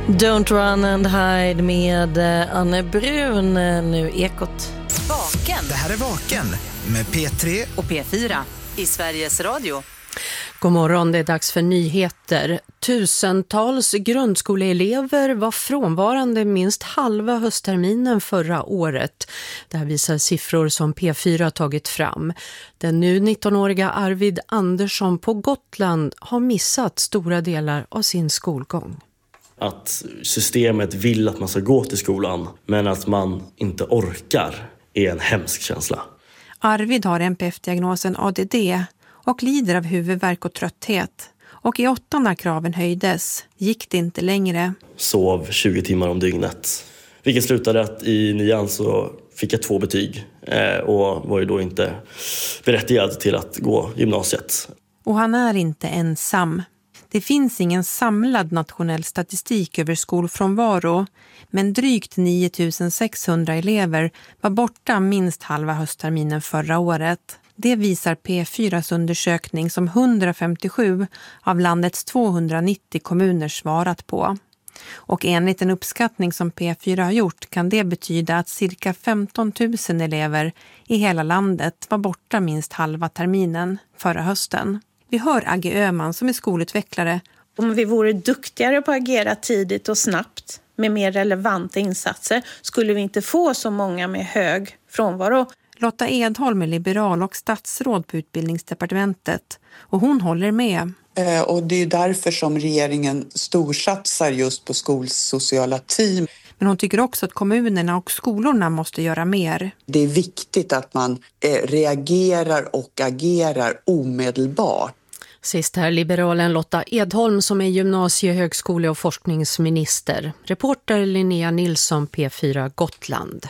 Don't run and hide med Anne Brun, nu Ekot. Vaken. Det här är Vaken med P3 och P4 i Sveriges Radio. God morgon, det är dags för nyheter. Tusentals grundskoleelever var frånvarande minst halva höstterminen förra året. Det här visar siffror som P4 tagit fram. Den nu 19-åriga Arvid Andersson på Gotland har missat stora delar av sin skolgång. Att systemet vill att man ska gå till skolan, men att man inte orkar är en hemsk känsla. Arvid har NPF-diagnosen ADD och lider av huvudvärk och trötthet. Och i 8 när kraven höjdes gick det inte längre. Sov 20 timmar om dygnet. Vilket slutade att i 9:an så fick jag 2 betyg och var ju då inte berättigad till att gå gymnasiet. Och han är inte ensam. Det finns ingen samlad nationell statistik över skolfrånvaro, men drygt 9600 elever var borta minst halva höstterminen förra året. Det visar P4s undersökning som 157 av landets 290 kommuner svarat på. Och enligt en uppskattning som P4 har gjort kan det betyda att cirka 15 000 elever i hela landet var borta minst halva terminen förra hösten. Vi hör Agge Öhman som är skolutvecklare. Om vi vore duktigare på att agera tidigt och snabbt med mer relevanta insatser skulle vi inte få så många med hög frånvaro. Lotta Edholm är liberal och statsråd på utbildningsdepartementet och hon håller med. Och det är därför som regeringen storsatsar just på skolsociala team. Men hon tycker också att kommunerna och skolorna måste göra mer. Det är viktigt att man reagerar och agerar omedelbart. Sist här liberalen Lotta Edholm som är gymnasie-, högskole- och forskningsminister. Reporter Linnea Nilsson, P4 Gotland.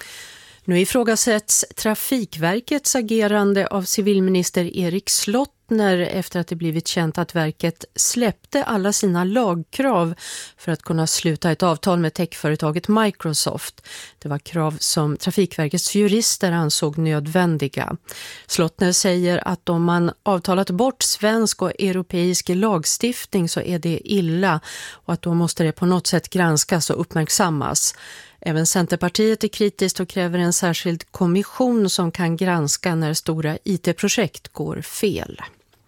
Nu ifrågasätts Trafikverkets agerande av civilminister Erik Slottner efter att det blivit känt att verket släppte alla sina lagkrav för att kunna sluta ett avtal med techföretaget Microsoft. Det var krav som Trafikverkets jurister ansåg nödvändiga. Slottner säger att om man avtalat bort svensk och europeisk lagstiftning så är det illa och att då måste det på något sätt granskas och uppmärksammas. Även Centerpartiet är kritiskt och kräver en särskild kommission som kan granska när stora IT-projekt går fel.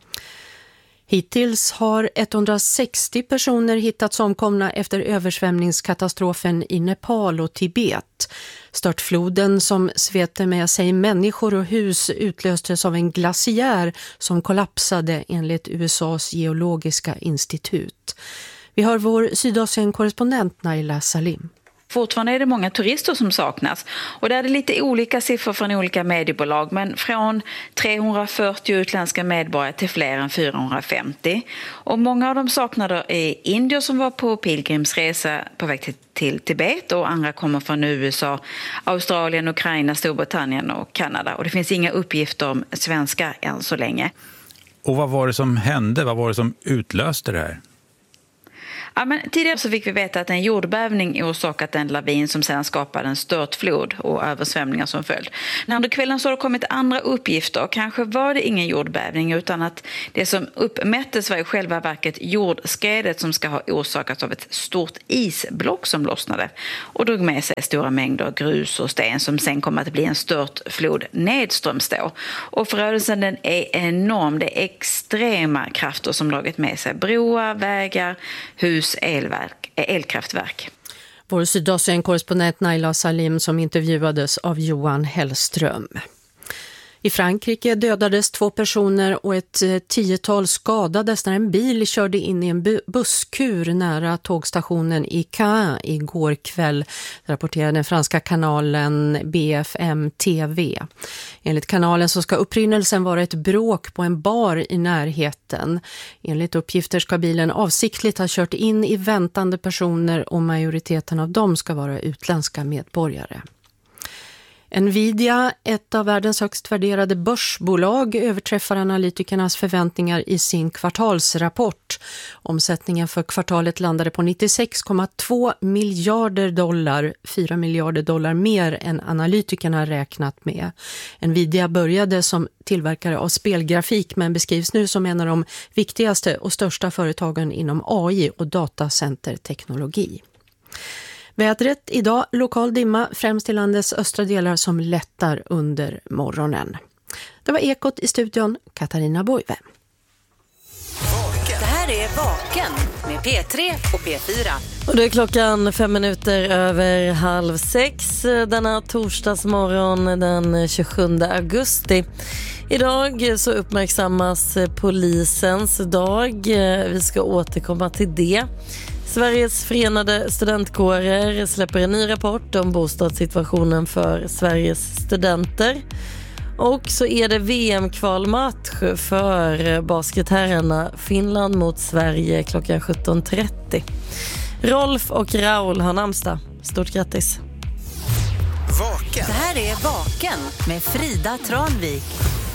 Hittills har 160 personer hittats omkomna efter översvämningskatastrofen i Nepal och Tibet. Störtfloden som svepte med sig människor och hus utlöstes av en glaciär som kollapsade enligt USAs geologiska institut. Vi har vår Sydasien-korrespondent Naila Salim. Fortfarande är det många turister som saknas och där är det lite olika siffror från olika mediebolag, men från 340 utländska medborgare till fler än 450. Och många av de saknade är indier som var på pilgrimsresa på väg till Tibet och andra kommer från USA, Australien, Ukraina, Storbritannien och Kanada. Och det finns inga uppgifter om svenskar än så länge. Och vad var det som hände? Vad var det som utlöste det här? Ja, men tidigare så fick vi veta att en jordbävning orsakat en lavin som sedan skapade en störtflod och översvämningar som följd. Under kvällen så har det kommit andra uppgifter. Kanske var det ingen jordbävning utan att det som uppmättes var i själva verket jordskredet som ska ha orsakats av ett stort isblock som lossnade och drog med sig stora mängder grus och sten som sen kom att bli en störtflod nedströms då. Och förödelsen den är enorm. Det är extrema krafter som dragit med sig broar, vägar, hus, elkraftverk. Vår Sydasien-korrespondent Naila Salim som intervjuades av Johan Hellström. I Frankrike dödades 2 personer och ett 10-tal skadades när en bil körde in i en busskur nära tågstationen i Caen igår kväll, rapporterade den franska kanalen BFM TV. Enligt kanalen så ska upprinnelsen vara ett bråk på en bar i närheten. Enligt uppgifter ska bilen avsiktligt ha kört in i väntande personer och majoriteten av dem ska vara utländska medborgare. Nvidia, ett av världens högst värderade börsbolag, överträffar analytikernas förväntningar i sin kvartalsrapport. Omsättningen för kvartalet landade på 96,2 miljarder dollar, 4 miljarder dollar mer än analytikerna räknat med. Nvidia började som tillverkare av spelgrafik men beskrivs nu som en av de viktigaste och största företagen inom AI och datacenterteknologi. Vädret idag, lokal dimma, främst i landets östra delar som lättar under morgonen. Det var Ekot i studion, Katarina Boive. Det här är Vaken med P3 och P4. Och det är klockan 5:05 denna torsdagsmorgon den 27 augusti. Idag så uppmärksammas polisens dag. Vi ska återkomma till det. Sveriges förenade studentkårer släpper en ny rapport om bostadssituationen för Sveriges studenter. Och så är det VM-kvalmatch för basketherrarna, Finland mot Sverige klockan 17:30. Rolf och Raul har namnsdag. Stort grattis. Vaken. Det här är Vaken med Frida Tranvik.